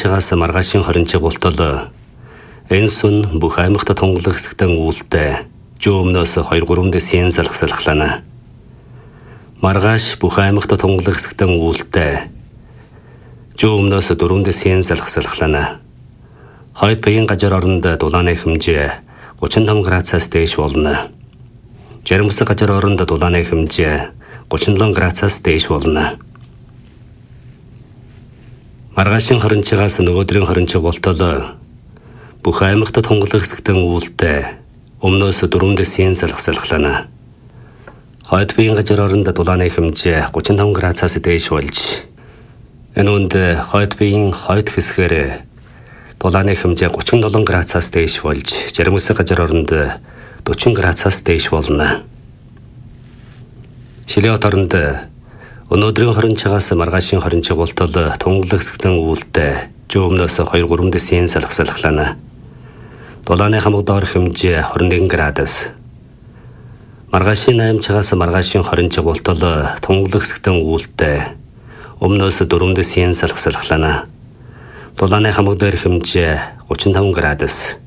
чигаас маргаашийн 20 болтол энэ сүн бүх аймагт тунгалах хэсэгтэн үүлдэ жөмнөөс 2-3 дэсийн салхсалхлана. Маргааш бүх аймагт тунгалах хэсэгтэн үүлдэ жөмнөөс 4 дэсийн салхсалхлана. Хойд баян газар оронд дулааны хэмжээ 35 градусаас дээш болно. Жармас газар оронд дулааны хэмжээ 37 градусаас дээш болно. Маргаашийн 20-аас нөгөөдрийн 20 болтол бүх аймагт тунгалах хэсэгтэн үүлдэ өмнөөс 4 дэсийн салхсалхлана. Хойд баян газар оронд дулааны хэмжээ 35 градусаас дээш болж энэ үнд хойд баян хойд хэсгээр дулааны хэмжээ 37 градусаас дээш болж жармас газар оронд 40 градусаас дээш болно. Шилээ хоторонд өнөөдрийн 20-аас маргаашийн 20 болтол тунгалах хэсэгтэн үүлдэ жөмнөөс 2-3 дэсийн салхсалхлана. Дулааны хамаг доор хэмжээ 21 градус. Маргаашийн 8-аас маргаашийн 20 болтол тунгалах хэсэгтэн үүлдэ өмнөөс 4 дэсийн салхсалхлана. Дулааны хамаг дээр хэмжээ 35 градус.